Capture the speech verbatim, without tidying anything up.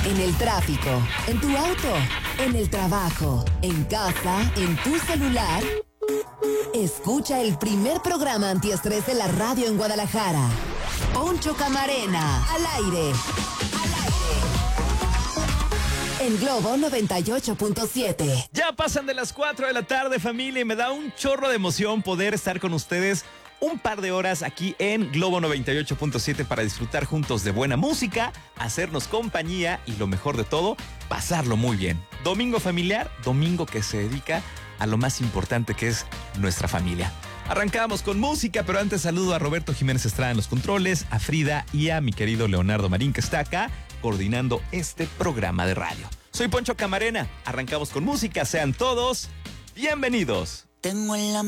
En el tráfico, en tu auto, en el trabajo, en casa, en tu celular. Escucha el primer programa antiestrés de la radio en Guadalajara. Poncho Camarena, al aire. Al aire. En Globo noventa y ocho punto siete. Ya pasan de las cuatro de la tarde, familia, y me da un chorro de emoción poder estar con ustedes un par de horas aquí en Globo noventa y ocho punto siete para disfrutar juntos de buena música, hacernos compañía y lo mejor de todo, pasarlo muy bien. Domingo familiar, domingo que se dedica a lo más importante que es nuestra familia. Arrancamos con música, pero antes saludo a Roberto Jiménez Estrada en los controles, a Frida y a mi querido Leonardo Marín, que está acá coordinando este programa de radio. Soy Poncho Camarena, arrancamos con música, sean todos bienvenidos. Tengo en la